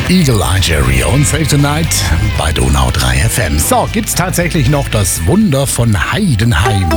Eagle Eye Cherry und Save Tonight bei Donau 3 FM. So, gibt's tatsächlich noch das Wunder von Heidenheim.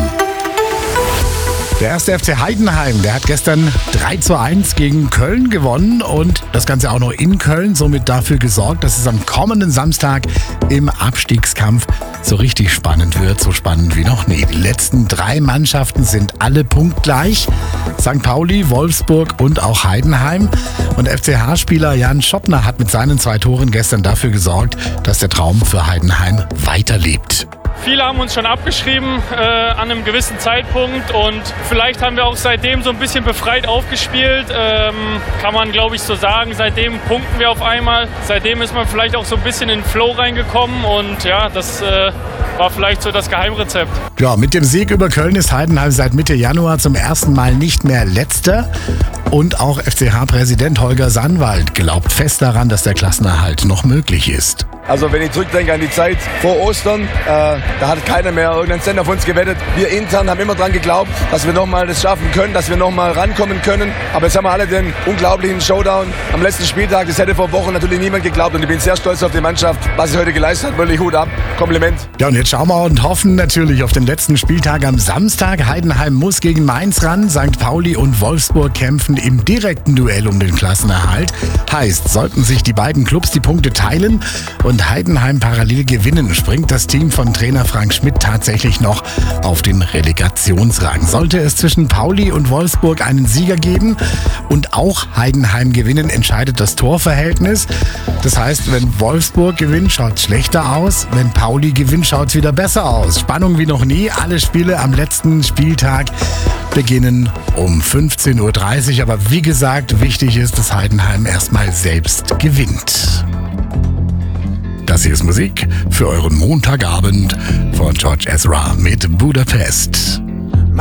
Der erste FC Heidenheim, der hat gestern 3:1 gegen Köln gewonnen und das Ganze auch noch in Köln, somit dafür gesorgt, dass es am kommenden Samstag im Abstiegskampf so richtig spannend wird, so spannend wie noch nie. Die letzten 3 Mannschaften sind alle punktgleich, St. Pauli, Wolfsburg und auch Heidenheim. Und FCH-Spieler Jan Schoppner hat mit seinen 2 Toren gestern dafür gesorgt, dass der Traum für Heidenheim weiterlebt. Viele haben uns schon abgeschrieben an einem gewissen Zeitpunkt und vielleicht haben wir auch seitdem so ein bisschen befreit aufgespielt, kann man glaube ich so sagen. Seitdem punkten wir auf einmal, seitdem ist man vielleicht auch so ein bisschen in den Flow reingekommen und ja, das war vielleicht so das Geheimrezept. Ja, mit dem Sieg über Köln ist Heidenheim seit Mitte Januar zum ersten Mal nicht mehr Letzter. Und auch FCH-Präsident Holger Sandwald glaubt fest daran, dass der Klassenerhalt noch möglich ist. Also wenn ich zurückdenke an die Zeit vor Ostern, da hat keiner mehr irgendeinen Cent auf uns gewettet. Wir intern haben immer dran geglaubt, dass wir nochmal das schaffen können, dass wir nochmal rankommen können. Aber jetzt haben wir alle den unglaublichen Showdown am letzten Spieltag. Das hätte vor Wochen natürlich niemand geglaubt. Und ich bin sehr stolz auf die Mannschaft, was sie heute geleistet hat. Wirklich Hut ab. Kompliment. Ja, und jetzt schauen wir und hoffen natürlich auf den letzten Spieltag am Samstag. Heidenheim muss gegen Mainz ran. St. Pauli und Wolfsburg kämpfen im direkten Duell um den Klassenerhalt. Heißt, sollten sich die beiden Clubs die Punkte teilen und Heidenheim parallel gewinnen, springt das Team von Trainer Frank Schmidt tatsächlich noch auf den Relegationsrang. Sollte es zwischen Pauli und Wolfsburg einen Sieger geben und auch Heidenheim gewinnen, entscheidet das Torverhältnis. Das heißt, wenn Wolfsburg gewinnt, schaut es schlechter aus. Wenn Pauli gewinnt, schaut es wieder besser aus. Spannung wie noch nie. Alle Spiele am letzten Spieltag beginnen um 15:30 Uhr. Aber wie gesagt, wichtig ist, dass Heidenheim erstmal selbst gewinnt. Das hier ist Musik für euren Montagabend von George Ezra mit Budapest.